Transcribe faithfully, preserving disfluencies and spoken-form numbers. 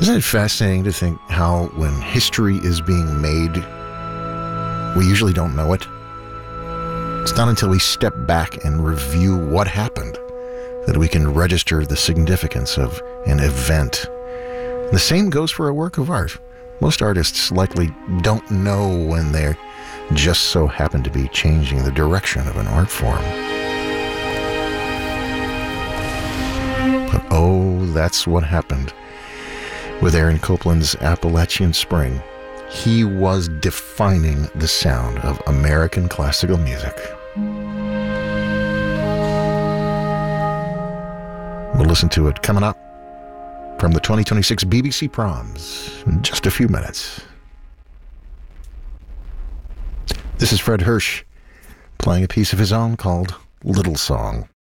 Isn't it fascinating to think how when history is being made, we usually don't know it? It's not until we step back and review what happened that we can register the significance of an event. The same goes for a work of art. Most artists likely don't know when they just so happen to be changing the direction of an art form. But oh, that's what happened with Aaron Copland's Appalachian Spring. He was defining the sound of American classical music. We'll listen to it coming up from the twenty twenty-six B B C Proms in just a few minutes. This is Fred Hirsch playing a piece of his own called Little Song.